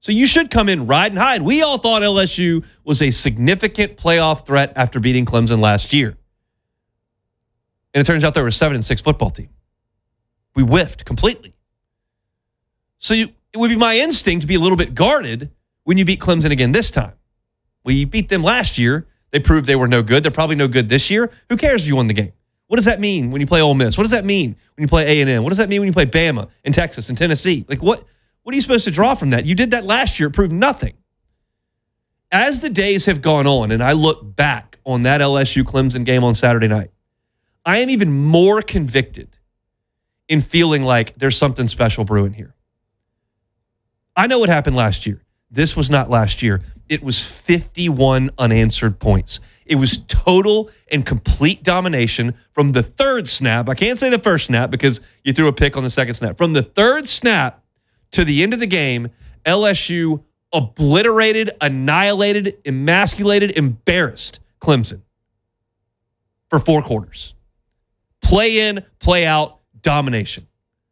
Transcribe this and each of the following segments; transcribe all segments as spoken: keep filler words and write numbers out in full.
So you should come in riding high. We all thought L S U was a significant playoff threat after beating Clemson last year. And it turns out they were a seven and six football team. We whiffed completely. So you, it would be my instinct to be a little bit guarded when you beat Clemson again this time. We beat them last year. They proved they were no good. They're probably no good this year. Who cares if you won the game? What does that mean when you play Ole Miss? What does that mean when you play A and M? What does that mean when you play Bama and Texas and Tennessee? Like what? What are you supposed to draw from that? You did that last year. It proved nothing. As the days have gone on and I look back on that L S U-Clemson game on Saturday night, I am even more convicted in feeling like there's something special brewing here. I know what happened last year. This was not last year. It was fifty-one unanswered points. It was total and complete domination from the third snap. I can't say the first snap because you threw a pick on the second snap. From the third snap to the end of the game, L S U obliterated, annihilated, emasculated, embarrassed Clemson for four quarters. Play in, play out, domination.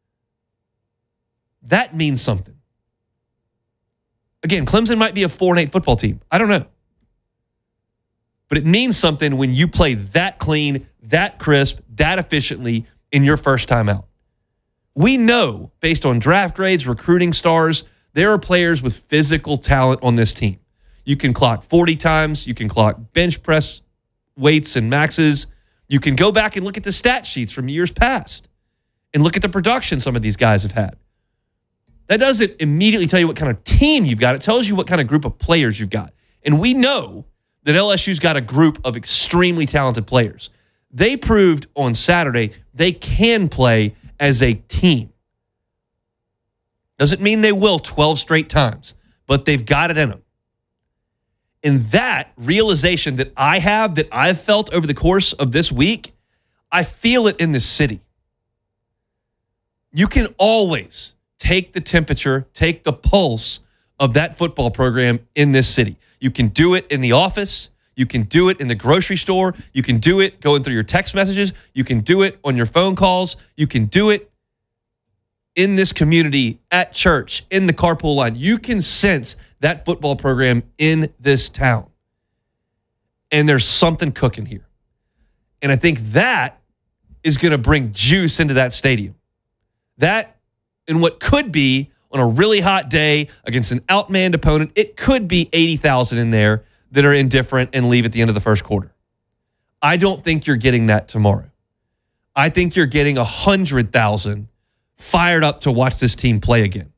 That means something. Again, Clemson might be a four and eight football team. I don't know. But it means something when you play that clean, that crisp, that efficiently in your first time out. We know, based on draft grades, recruiting stars, there are players with physical talent on this team. You can clock forty times. You can clock bench press weights and maxes. You can go back and look at the stat sheets from years past and look at the production some of these guys have had. That doesn't immediately tell you what kind of team you've got. It tells you what kind of group of players you've got. And we know that L S U's got a group of extremely talented players. They proved on Saturday they can play as a team. Doesn't mean they will twelve straight times, but they've got it in them. And that realization that I have, that I've felt over the course of this week, I feel it in this city. You can always take the temperature, take the pulse of that football program in this city. You can do it in the office. You can do it in the grocery store. You can do it going through your text messages. You can do it on your phone calls. You can do it in this community, at church, in the carpool line. You can sense that football program in this town. And there's something cooking here. And I think that is going to bring juice into that stadium. That, in what could be, on a really hot day against an outmanned opponent, it could be eighty thousand in there that are indifferent and leave at the end of the first quarter. I don't think you're getting that tomorrow. I think you're getting one hundred thousand fired up to watch this team play again.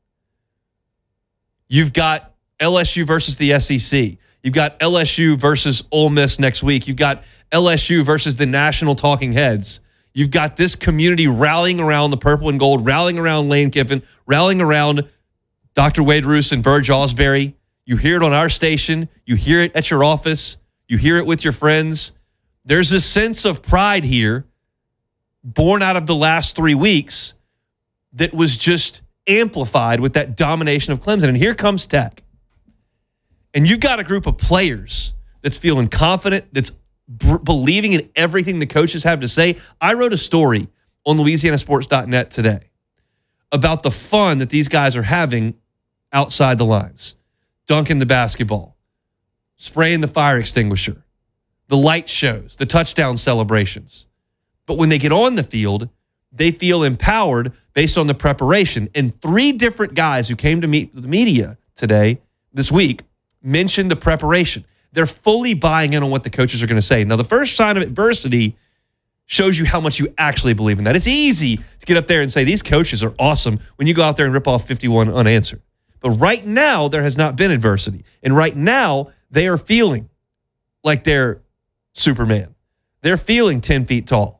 You've got L S U versus the S E C. You've got L S U versus Ole Miss next week. You've got L S U versus the national talking heads. You've got this community rallying around the purple and gold, rallying around Lane Kiffin, rallying around Doctor Wade Roos and Verge Osbury. You hear it on our station. You hear it at your office. You hear it with your friends. There's a sense of pride here born out of the last three weeks that was just amplified with that domination of Clemson. And here comes Tech. And you've got a group of players that's feeling confident, that's b- believing in everything the coaches have to say. I wrote a story on Louisiana Sports dot net today about the fun that these guys are having outside the lines. Dunking the basketball, spraying the fire extinguisher, the light shows, the touchdown celebrations. But when they get on the field, they feel empowered based on the preparation. And three different guys who came to meet the media today, this week, mentioned the preparation. They're fully buying in on what the coaches are going to say. Now, the first sign of adversity shows you how much you actually believe in that. It's easy to get up there and say, these coaches are awesome when you go out there and rip off fifty-one unanswered. But right now, there has not been adversity. And right now, they are feeling like they're Superman. They're feeling ten feet tall.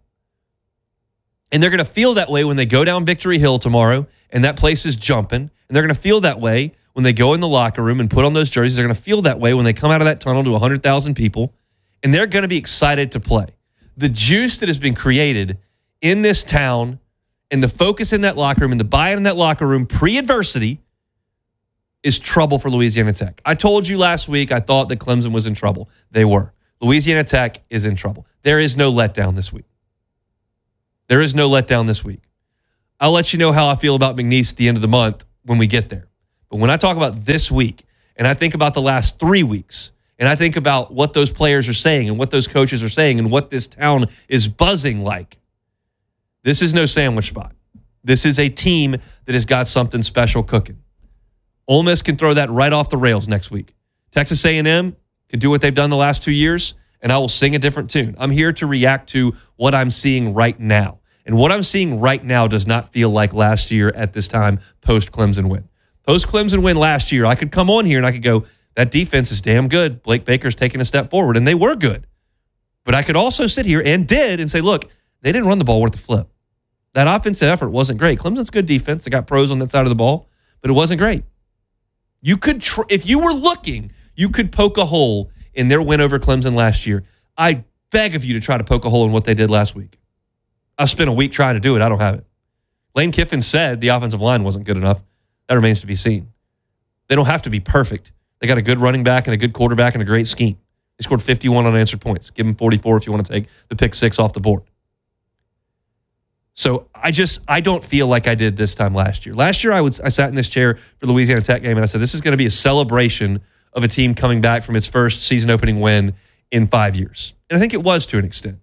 And they're going to feel that way when they go down Victory Hill tomorrow, and that place is jumping. And they're going to feel that way when they go in the locker room and put on those jerseys. They're going to feel that way when they come out of that tunnel to one hundred thousand people. And they're going to be excited to play. The juice that has been created in this town and the focus in that locker room and the buy-in in that locker room pre-adversity is trouble for Louisiana Tech. I told you last week I thought that Clemson was in trouble. They were. Louisiana Tech is in trouble. There is no letdown this week. There is no letdown this week. I'll let you know how I feel about McNeese at the end of the month when we get there. But when I talk about this week, and I think about the last three weeks, and I think about what those players are saying and what those coaches are saying and what this town is buzzing like, this is no sandwich spot. This is a team that has got something special cooking. Ole Miss can throw that right off the rails next week. Texas A and M can do what they've done the last two years, and I will sing a different tune. I'm here to react to what I'm seeing right now. And what I'm seeing right now does not feel like last year at this time post-Clemson win. Post-Clemson win last year, I could come on here and I could go, that defense is damn good. Blake Baker's taking a step forward, and they were good. But I could also sit here and did and say, look, they didn't run the ball worth a flip. That offensive effort wasn't great. Clemson's good defense. They got pros on that side of the ball, but it wasn't great. You could, tr- if you were looking, you could poke a hole in their win over Clemson last year. I beg of you to try to poke a hole in what they did last week. I've spent a week trying to do it. I don't have it. Lane Kiffin said the offensive line wasn't good enough. That remains to be seen. They don't have to be perfect. They got a good running back and a good quarterback and a great scheme. They scored fifty-one unanswered points. Give them forty-four if you want to take the pick six off the board. So I just, I don't feel like I did this time last year. Last year, I, would, I sat in this chair for the Louisiana Tech game, and I said, this is going to be a celebration of a team coming back from its first season-opening win in five years. And I think it was to an extent.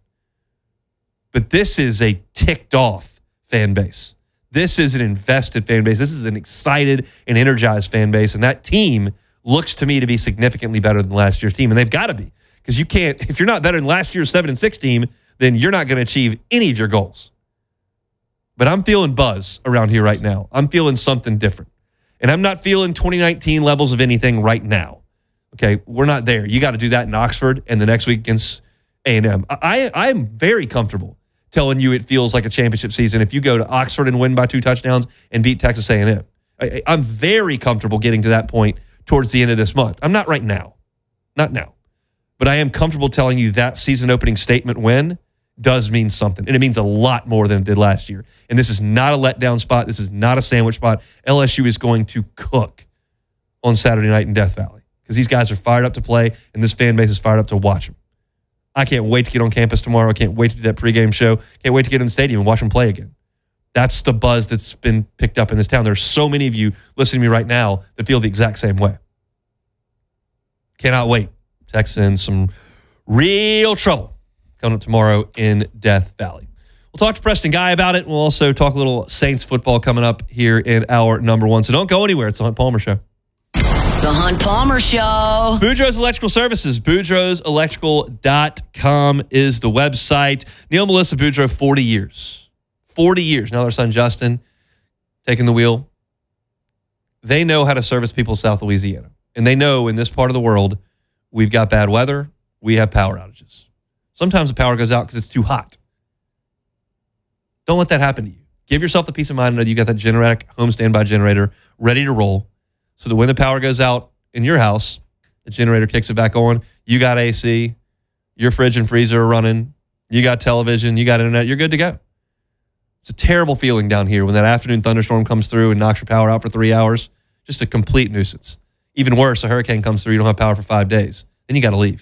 But this is a ticked-off fan base. This is an invested fan base. This is an excited and energized fan base, and that team looks to me to be significantly better than last year's team, and they've got to be. Because you can't, if you're not better than last year's seven and six team, then you're not going to achieve any of your goals. But I'm feeling buzz around here right now. I'm feeling something different. And I'm not feeling twenty nineteen levels of anything right now. Okay, we're not there. You got to do that in Oxford and the next week against A and M. I, I'm very comfortable telling you it feels like a championship season if you go to Oxford and win by two touchdowns and beat Texas A and M. I, I'm very comfortable getting to that point towards the end of this month. I'm not right now. Not now. But I am comfortable telling you that season opening statement win does mean something. And it means a lot more than it did last year. And this is not a letdown spot. This is not a sandwich spot. L S U is going to cook on Saturday night in Death Valley because these guys are fired up to play and this fan base is fired up to watch them. I can't wait to get on campus tomorrow. I can't wait to do that pregame show. Can't wait to get in the stadium and watch them play again. That's the buzz that's been picked up in this town. There's so many of you listening to me right now that feel the exact same way. Cannot wait. Texas in some real trouble coming up tomorrow in Death Valley. We'll talk to Preston Guy about it. We'll also talk a little Saints football coming up here in hour number one. So don't go anywhere. It's the Hunt Palmer Show. The Hunt Palmer Show. Boudreaux's Electrical Services. Boudreaux Electrical dot com is the website. Neil and Melissa Boudreaux, forty years. forty years. Now their son Justin taking the wheel. They know how to service people in South Louisiana. And they know in this part of the world, we've got bad weather. We have power outages. Sometimes the power goes out because it's too hot. Don't let that happen to you. Give yourself the peace of mind that you got that Generac home standby generator ready to roll so that when the power goes out in your house, the generator kicks it back on. You got A C, your fridge and freezer are running, you got television, you got internet, you're good to go. It's a terrible feeling down here when that afternoon thunderstorm comes through and knocks your power out for three hours. Just a complete nuisance. Even worse, a hurricane comes through, you don't have power for five days. Then you got to leave.